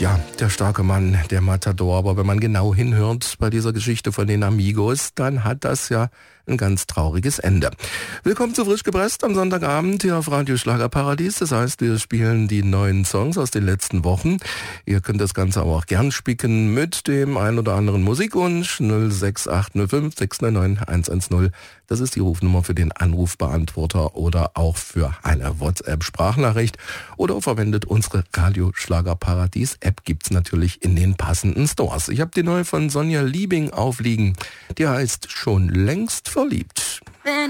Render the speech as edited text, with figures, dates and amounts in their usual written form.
Ja, der starke Mann, der Matador. Aber wenn man genau hinhört bei dieser Geschichte von den Amigos, dann hat das ja ein ganz trauriges Ende. Willkommen zu Frisch gepresst am Sonntagabend hier auf Radio Schlagerparadies. Das heißt, wir spielen die neuen Songs aus den letzten Wochen. Ihr könnt das Ganze aber auch gern spicken mit dem ein oder anderen Musikwunsch. 06805 699 110. Das ist die Rufnummer für den Anrufbeantworter oder auch für eine WhatsApp-Sprachnachricht. Oder verwendet unsere Radio Schlagerparadies-App, gibt's natürlich in den passenden Stores. Ich habe die neue von Sonja Liebing aufliegen. Die heißt Schon längst verliebt.